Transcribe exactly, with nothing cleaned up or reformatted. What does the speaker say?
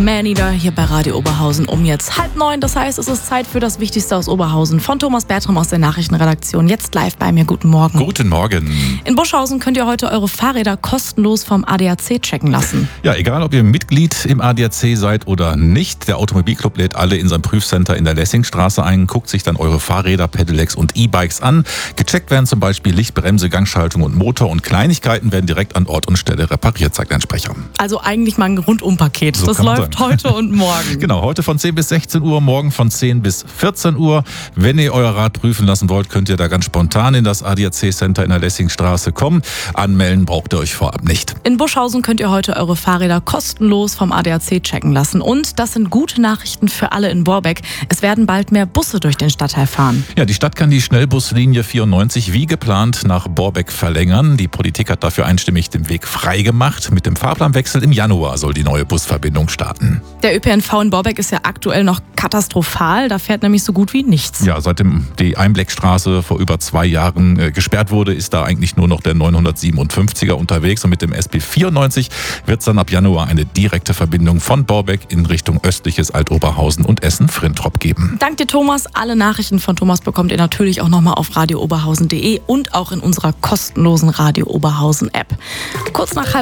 Maneater hier bei Radio Oberhausen um jetzt halb neun. Das heißt, es ist Zeit für das Wichtigste aus Oberhausen. Von Thomas Bertram aus der Nachrichtenredaktion. Jetzt live bei mir. Guten Morgen. Guten Morgen. In Buschhausen könnt ihr heute eure Fahrräder kostenlos vom A D A C checken lassen. Ja, egal ob ihr Mitglied im A D A C seid oder nicht. Der Automobilclub lädt alle in sein Prüfcenter in der Lessingstraße ein, guckt sich dann eure Fahrräder, Pedelecs und E-Bikes an. Gecheckt werden zum Beispiel Licht, Bremse, Gangschaltung und Motor und Kleinigkeiten werden direkt an Ort und Stelle repariert, sagt ein Sprecher. Also eigentlich mal ein Rundumpaket. So das läuft heute und morgen. Genau, heute von zehn bis sechzehn Uhr, morgen von zehn bis vierzehn Uhr. Wenn ihr euer Rad prüfen lassen wollt, könnt ihr da ganz spontan in das A D A C Center in der Lessingstraße kommen. Anmelden braucht ihr euch vorab nicht. In Buschhausen könnt ihr heute eure Fahrräder kostenlos vom A D A C checken lassen. Und das sind gute Nachrichten für alle in Borbeck. Es werden bald mehr Busse durch den Stadtteil fahren. Ja, die Stadt kann die Schnellbuslinie vierundneunzig wie geplant nach Borbeck verlängern. Die Politik hat dafür einstimmig den Weg freigemacht. Mit dem Fahrplanwechsel im Januar soll die neue Busverbindung starten. Der Ö P N V in Borbeck ist ja aktuell noch katastrophal. Da fährt nämlich so gut wie nichts. Ja, seitdem die Einbleckstraße vor über zwei Jahren äh, gesperrt wurde, ist da eigentlich nur noch der neunhundertsiebenundfünfziger unterwegs. Und mit dem S B vierundneunzig wird es dann ab Januar eine direkte Verbindung von Borbeck in Richtung östliches Altoberhausen und Essen-Frintrop geben. Dank dir, Thomas. Alle Nachrichten von Thomas bekommt ihr natürlich auch nochmal auf radio oberhausen punkt de und auch in unserer kostenlosen Radio Oberhausen App. Kurz nach halb